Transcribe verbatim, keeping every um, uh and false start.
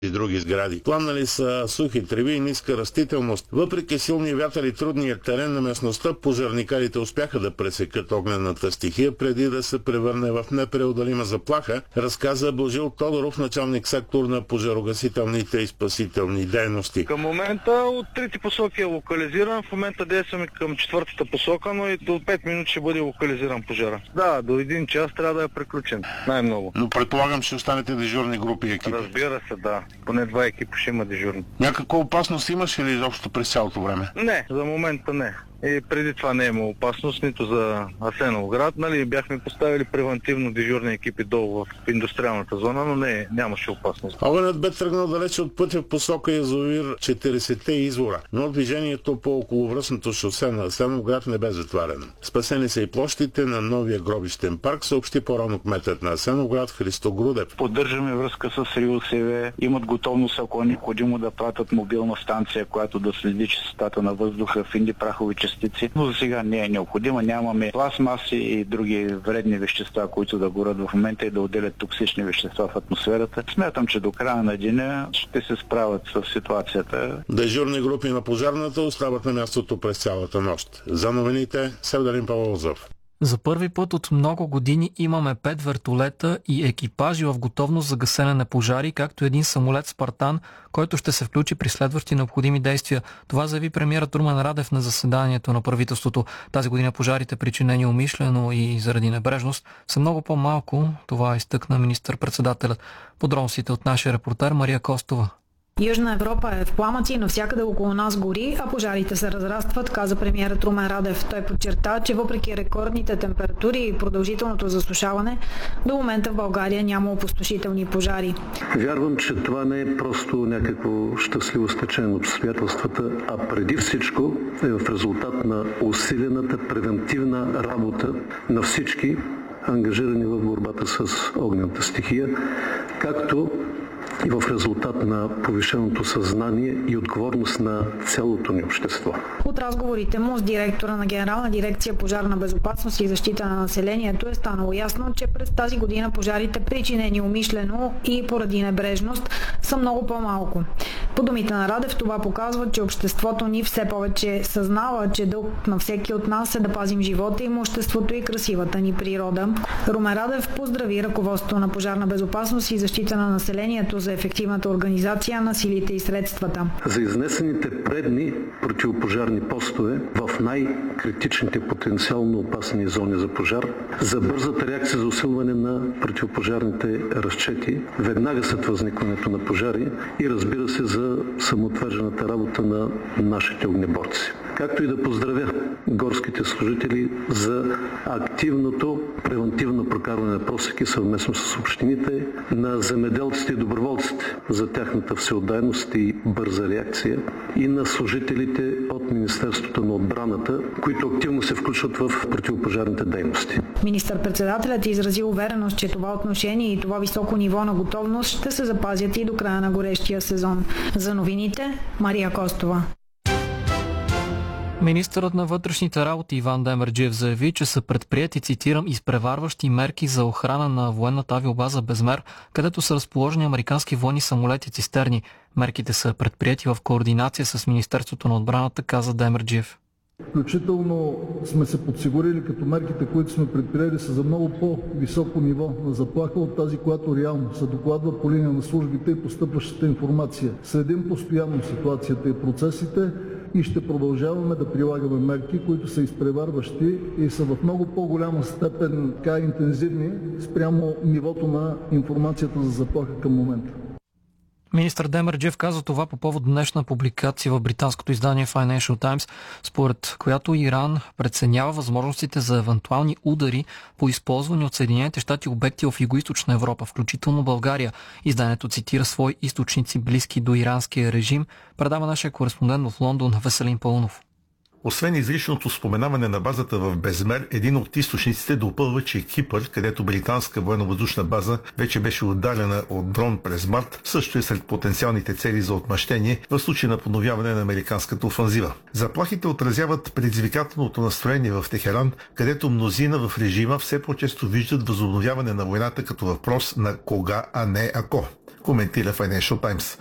и други сгради. Пламнали са сухи треви и ниска растителност. Въпреки силни вятър и трудния терен на местността, пожарникарите успяха да пресекат огнената стихия преди да се превърне в непреодолима заплаха, разказа Божил Тодоров, началник сектор на пожарогасителните и спасителни дейности. Към момента от трите посоки е локализиран. В момента действаме към четвъртата посока, но и до пет минути ще бъде локализиран пожара. Да, до един час трябва да е приключен. Най-много. Но предполагам, ще останете дежурни групи и екипи. Разбира се, да. Поне два екипа ще има дежурни. Някаква опасност имаше ли изобщо през цялото време? Не, за момента не. И преди това не е има опасност нито за Асеновград. Нали, бяхме поставили превентивно дежурни екипи долу в индустриалната зона, но не, нямаше опасност. Огънят бе тръгнал далече от пътя в посока язовир четиридесетте извора, но движението по околовръстното шосе на Асеновград не бе затварено. Спасени са и площите на новия гробищен парк, съобщи по-рано кметът на Асеновград Христо Грудев. Поддържаме връзка с РИОСВ, имат готовност, ако е необходимо, да пратят мобилна станция, която да следи чистотата на въздуха, финди прахови частици. Но за сега не е необходимо. Нямаме пластмаси и други вредни вещества, които да горят в момента и да отделят токсични вещества в атмосферата. Смятам, че до края на деня ще се справят с ситуацията. Дежурни групи на пожарната остават на мястото през цялата нощ. За новините Севдарин Павлозов. За първи път от много години имаме пет вертолета и екипажи в готовност за гасене на пожари, както един самолет Спартан, който ще се включи при следващи необходими действия. Това заяви премиерът Румен Радев на заседанието на правителството. Тази година пожарите, причинени умишлено и заради небрежност, са много по-малко. Това изтъкна министър-председателят. Подробностите от нашия репортер Мария Костова. Южна Европа е в пламъци, навсякъде около нас гори, а пожарите се разрастват, каза премиерът Румен Радев. Той подчерта, че въпреки рекордните температури и продължителното засушаване, до момента в България няма опустошителни пожари. Вярвам, че това не е просто някакво щастливо стечение на обстоятелствата, а преди всичко е в резултат на усилената превентивна работа на всички, ангажирани в борбата с огнената стихия, както и в резултат на повишеното съзнание и отговорност на цялото ни общество. От разговорите му с директора на Генерална дирекция пожарна безопасност и защита на населението е станало ясно, че през тази година пожарите, причинени умишлено и поради небрежност, са много по-малко. По думите на Радев, това показва, че обществото ни все повече съзнава, че дълг на всеки от нас е да пазим живота, имуществото и красивата ни природа. Румен Радев поздрави ръководството на пожарна безопасност и защита на населението за ефективната организация на силите и средствата. За изнесените предни противопожарни постове в най-критичните потенциално опасни зони за пожар, за бързата реакция за усилване на противопожарните разчети веднага след възникването на пожари и, разбира се, за самоотвържената работа на нашите огнеборци. Както и да поздравя горските служители за активното превентивно прокарване на просеки съвместно с общините, на земеделците и доброволците за тяхната всеотдайност и бърза реакция и на служителите от Министерството на отбраната, които активно се включват в противопожарните дейности. Министър-председателят изрази увереност, че това отношение и това високо ниво на готовност ще се запазят и до края на горещия сезон. За новините Мария Костова. Министърът на вътрешните работи Иван Демерджиев заяви, че са предприети, цитирам, изпреварващи мерки за охрана на военната авиобаза Безмер, където са разположени американски военни самолети цистерни. Мерките са предприети в координация с Министерството на отбраната, каза Демерджиев. Включително сме се подсигурили, като мерките, които сме предприели, са за много по-високо ниво на заплаха от тази, която реално се докладва по линия на службите и постъпващата информация. Следим постоянно ситуацията и процесите и ще продължаваме да прилагаме мерки, които са изпреварващи и са в много по-голяма степен така интензивни спрямо нивото на информацията за заплаха към момента. Министър Демерджиев каза това по повод днешна публикация в британското издание Financial Times, според която Иран преценява възможностите за евентуални удари по използвани от Съединените щати обекти в Югоизточна Европа, включително България. Изданието цитира свои източници, близки до иранския режим, предава нашия кореспондент в Лондон Веселин Пълнов. Освен изричното споменаване на базата в Безмер, един от източниците допълва, че Кипър, където британска военновъздушна база вече беше ударена от дрон през март, също е сред потенциалните цели за отмъщение в случай на подновяване на американската офанзива. Заплахите отразяват предизвикателното настроение в Техеран, където мнозина в режима все по-често виждат възобновяване на войната като въпрос на кога, а не ако. коментира Financial Times.